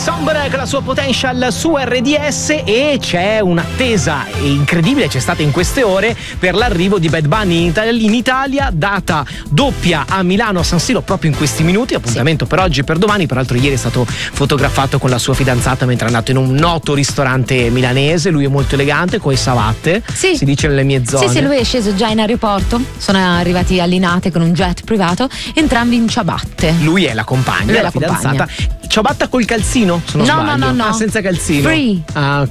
Sombre con la sua Potential su RDS, e c'è un'attesa incredibile, c'è stata in queste ore, per l'arrivo di Bad Bunny in Italia, data doppia a Milano, a San Siro, proprio in questi minuti, appuntamento per oggi e per domani. Peraltro ieri è stato fotografato con la sua fidanzata mentre è andato in un noto ristorante milanese, lui è molto elegante, con i savatte, si dice nelle mie zone. Sì, lui è sceso già in aeroporto, sono arrivati a Linate con un jet privato, entrambi in ciabatte. Lui è la compagna, la fidanzata. Ciabatta col calzino? Se non sbaglio. No. Senza calzino. Free. Ah,